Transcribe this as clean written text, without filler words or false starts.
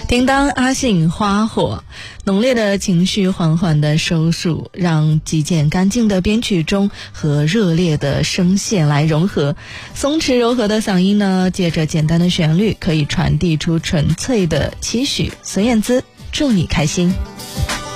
叮当阿信花火，浓烈的情绪缓缓的收束，让极简干净的编曲中和热烈的声线来融合。松弛柔和的嗓音呢，借着简单的旋律，可以传递出纯粹的期许。孙燕姿，祝你开心。